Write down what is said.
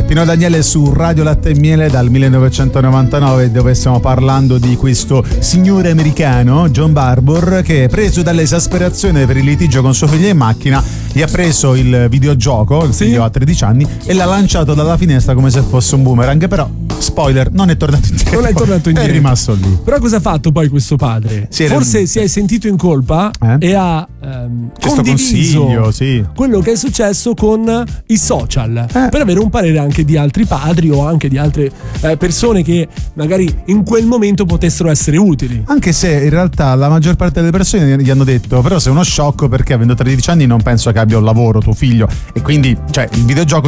Pino Daniele su Radio Latte e Miele dal 1999, dove stiamo parlando di questo signore americano, John Barbour, che, preso dall'esasperazione per il litigio con suo figlio in macchina, gli ha preso il videogioco, il figlio ha 13 anni, e l'ha lanciato dalla finestra come se fosse un boomerang. Però, spoiler, non è tornato indietro. Non è tornato indietro. È rimasto lì. Però cosa ha fatto poi questo padre? Forse si è sentito in colpa e ha condiviso quello che è successo con i social per avere un parere anche di altri padri o anche di altre persone che magari in quel momento potessero essere utili. Anche se in realtà la maggior parte delle persone gli hanno detto: però sei uno sciocco, perché avendo 13 anni non penso che abbia un lavoro tuo figlio, e quindi, cioè, il videogioco